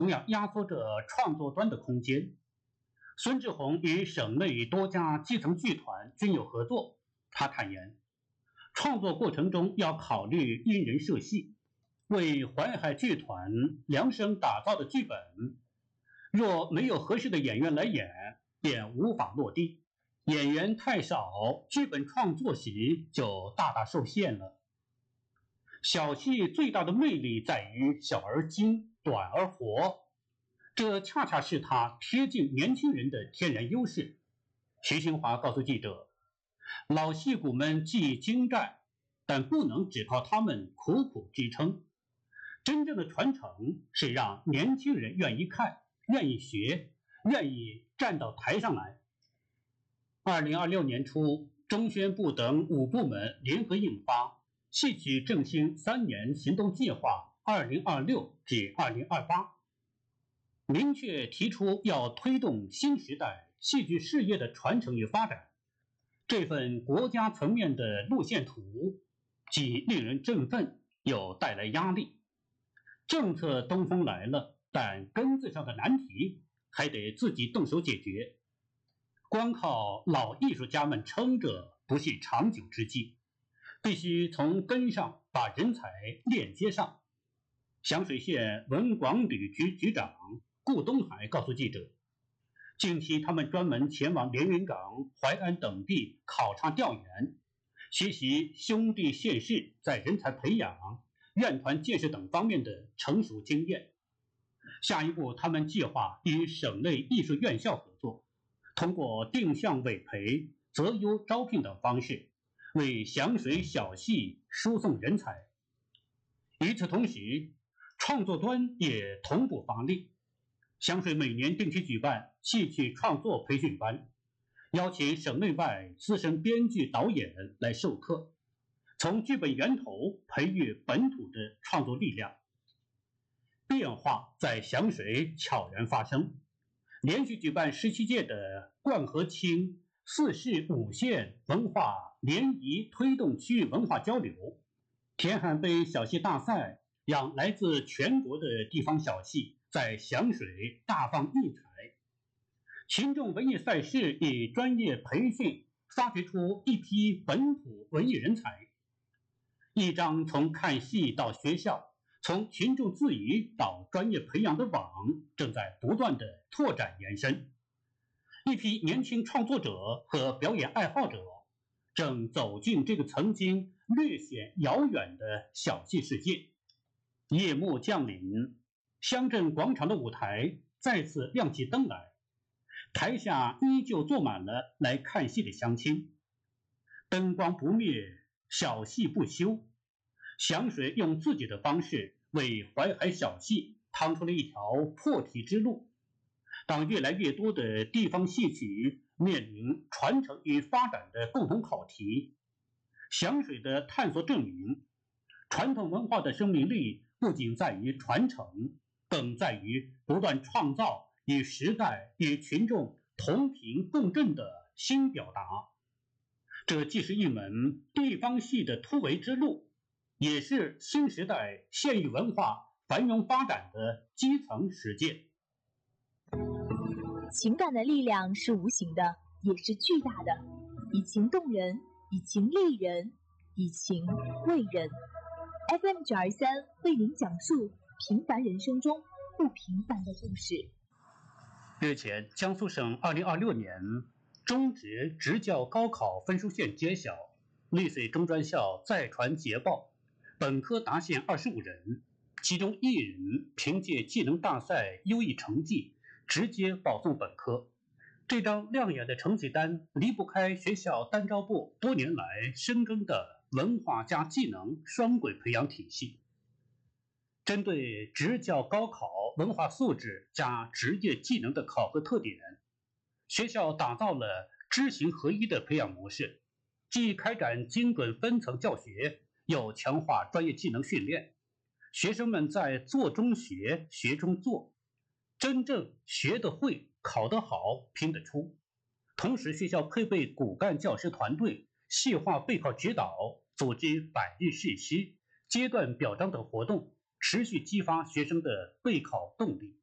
同样压缩着创作端的空间。孙志宏与省内多家基层剧团均有合作。他坦言，创作过程中要考虑因人设戏，为淮海剧团量身打造的剧本，若没有合适的演员来演，便无法落地。演员太少，剧本创作时就大大受限了。小戏最大的魅力在于小而精，短而活，这恰恰是它贴近年轻人的天然优势。徐新华告诉记者，老戏骨们技艺精湛，但不能只靠他们苦苦支撑。真正的传承是让年轻人愿意看、愿意学、愿意站到台上来。2026年初，中宣部等5部门联合印发《戏曲振兴3年行动计划（2026至2028）》，明确提出要推动新时代戏剧事业的传承与发展。这份国家层面的路线图，既令人振奋，又带来压力。政策东风来了，但根子上的难题还得自己动手解决。光靠老艺术家们撑着不是长久之计，必须从根上把人才链接上。响水县文广旅局局长顾东海告诉记者，近期他们专门前往连云港、淮安等地考察调研，学习兄弟县市在人才培养、院团建设等方面的成熟经验。下一步，他们计划与省内艺术院校合作，通过定向委培、择优招聘等方式，为响水小戏输送人才。与此同时，创作端也同步发力。响水每年定期举办戏曲创作培训班，邀请省内外资深编剧、导演来授课，从剧本源头培育本土的创作力量。变化在响水悄然发生，连续举办17届的冠和青4市5县文化联谊推动区域文化交流，田汉杯小戏大赛让来自全国的地方小戏在响水大放异彩。群众文艺赛事以专业培训发掘出一批本土文艺人才。一张从看戏到学校，从群众自娱到专业培养的网正在不断的拓展延伸。一批年轻创作者和表演爱好者正走进这个曾经略显遥远的小戏世界。夜幕降临，乡镇广场的舞台再次亮起灯来，台下依旧坐满了来看戏的乡亲。灯光不灭，小戏不休。响水用自己的方式为淮海小戏趟出了一条破题之路。当越来越多的地方戏曲面临传承与发展的共同考题，响水的探索证明，传统文化的生命力不仅在于传承，更在于不断创造与时代与群众同频共振的新表达。这既是一门地方戏的突围之路，也是新时代县域文化繁荣发展的基层实践。 情感的力量是无形的，也是巨大的，以情动人，以情励人，以情慰人。FM 923为您讲述平凡人生中不平凡的故事。 日前，江苏省2026年中职职教高考分数线揭晓，溧水中专校再传捷报，本科达线25人，其中1人凭借技能大赛优异成绩直接保送本科。这张亮眼的成绩单离不开学校单招部多年来深耕的文化加技能双轨培养体系。针对职教高考文化素质加职业技能的考核特点，学校打造了知行合一的培养模式，既开展精准分层教学，又强化专业技能训练。学生们在做中学，学中做，真正学得会、考得好、拼得出。同时，学校配备骨干教师团队，细化备考指导，组织百日誓师、阶段表彰等活动，持续激发学生的备考动力。